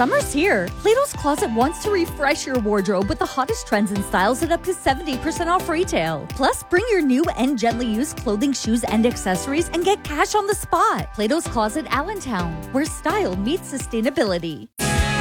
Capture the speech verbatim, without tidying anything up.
Summer's here. Plato's Closet wants to refresh your wardrobe with the hottest trends and styles at up to seventy percent off retail. Plus, bring your new and gently used clothing, shoes, and accessories and get cash on the spot. Plato's Closet Allentown, where style meets sustainability.